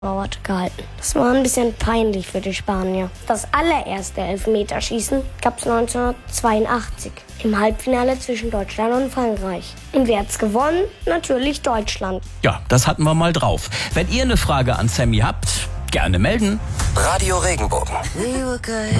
Wort gehalten. Das war ein bisschen peinlich für die Spanier. Das allererste Elfmeterschießen gab es 1982 im Halbfinale zwischen Deutschland und Frankreich. Und wer hat's gewonnen? Natürlich Deutschland. Ja, das hatten wir mal drauf. Wenn ihr eine Frage an Sammy habt, gerne melden. Radio Regenbogen.